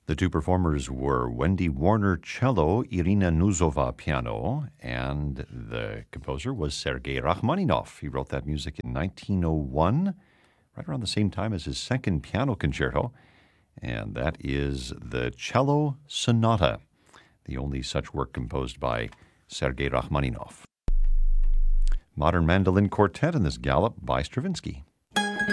The two performers were Wendy Warner cello, Irina Nuzova piano, and the composer was Sergei Rachmaninoff. He wrote that music in 1901, right around the same time as his second piano concerto, and that is the Cello Sonata, the only such work composed by Sergei Rachmaninoff. Modern mandolin quartet in this Galop by Stravinsky.